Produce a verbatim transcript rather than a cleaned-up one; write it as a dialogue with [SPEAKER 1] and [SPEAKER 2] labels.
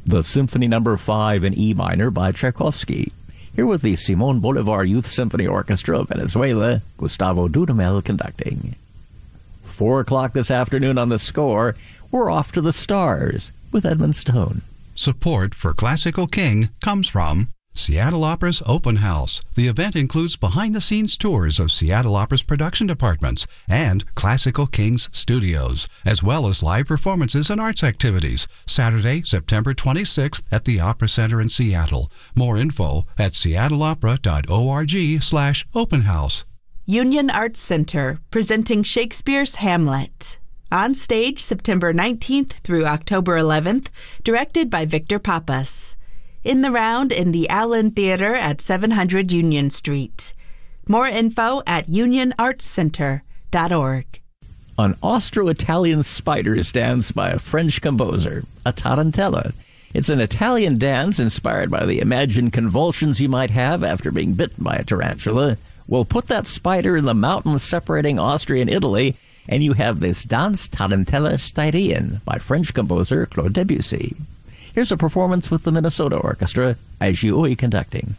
[SPEAKER 1] the Symphony Number five in E minor by Tchaikovsky. Here with the Simon Bolivar Youth Symphony Orchestra of Venezuela, Gustavo Dudamel conducting. Four o'clock this afternoon on The Score, we're off to the stars with Edmund Stone.
[SPEAKER 2] Support for Classical King comes from Seattle Opera's Open House. The event includes behind-the-scenes tours of Seattle Opera's production departments and Classical King's studios, as well as live performances and arts activities. Saturday, September twenty-sixth at the Opera Center in Seattle. More info at seattleopera.org slash open house.
[SPEAKER 3] Union Arts Center, presenting Shakespeare's Hamlet. On stage September nineteenth through October eleventh, directed by Victor Pappas. In the round in the Allen Theater at seven hundred Union Street. More info at union arts center dot org.
[SPEAKER 1] An Austro-Italian spider's dance by a French composer, a tarantella. It's an Italian dance inspired by the imagined convulsions you might have after being bitten by a tarantula. Well, put that spider in the mountains separating Austria and Italy, and you have this Danse Tarantella Styrian by French composer Claude Debussy. Here's a performance with the Minnesota Orchestra, Agioi conducting.